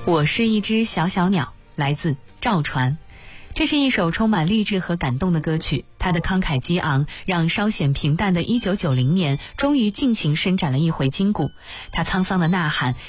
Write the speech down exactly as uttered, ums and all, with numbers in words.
我是一只小小鸟，来自赵传。这是一首充满励志和感动的歌曲，它的慷慨激昂让稍显平淡的一九九零年终于尽情伸展了一回筋骨。它沧桑的呐喊